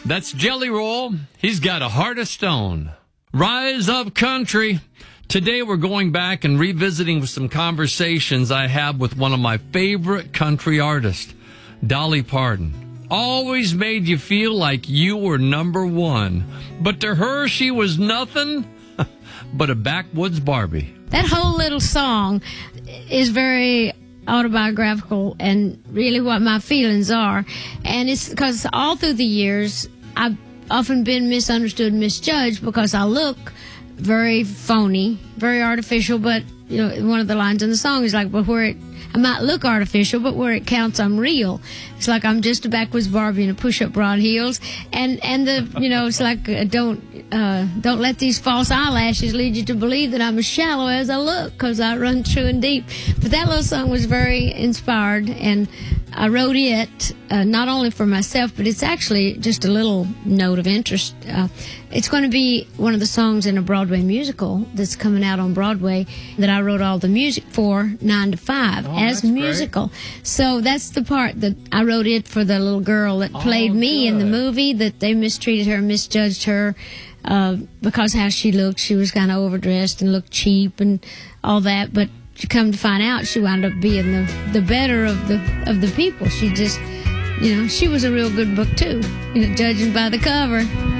That's Jelly Roll. He's got a heart of stone. Rise Up Country. Today we're going back and revisiting with some conversations I have with one of my favorite country artists, Dolly Parton. Always made you feel like you were number one. But to her, she was nothing but a backwoods Barbie. That whole little song is very autobiographical and really what my feelings are. And it's because all through the years, I've often been misunderstood and misjudged because I look very phony, very artificial, but, you know, one of the lines in the song is like, but I might look artificial, but where it counts, I'm real. It's like I'm just a backwoods Barbie in a push-up broad heels. And it's like, don't let these false eyelashes lead you to believe that I'm as shallow as I look, because I run true and deep. But that little song was very inspired, and I wrote it not only for myself, but it's actually just a little note of interest. It's going to be one of the songs in a Broadway musical that's coming out on Broadway that I wrote all the music for, 9 to 5, as a musical. Great. So that's the part that I wrote it for the little girl that played me in the movie, that they mistreated her, misjudged her because how she looked. She was kind of overdressed and looked cheap and all that, but to come to find out, she wound up being the better of the people. She just, she was a real good book too, judging by the cover.